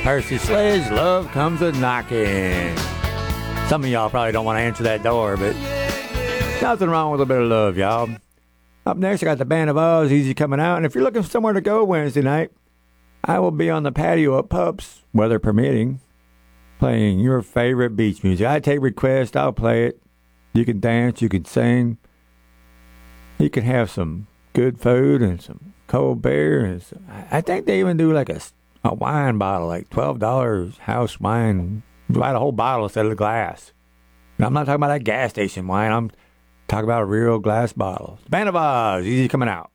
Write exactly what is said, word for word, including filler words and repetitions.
Percy Sledge, Love Comes a Knocking. Some of y'all probably don't want to answer that door, but nothing wrong with a bit of love, y'all. Up next, I got the Band of Oz, Easy Coming Out. And if you're looking for somewhere to go Wednesday night, I will be on the patio at Pups, weather permitting, playing your favorite beach music. I take requests, I'll play it. You can dance, you can sing. You can have some good food and some cold beer. And some, I think they even do like a, a wine bottle, like twelve dollars house wine. You buy the whole bottle instead of the glass. And I'm not talking about that gas station wine. I'm talking about a real glass bottle. Band of Oz, Easy Coming Out.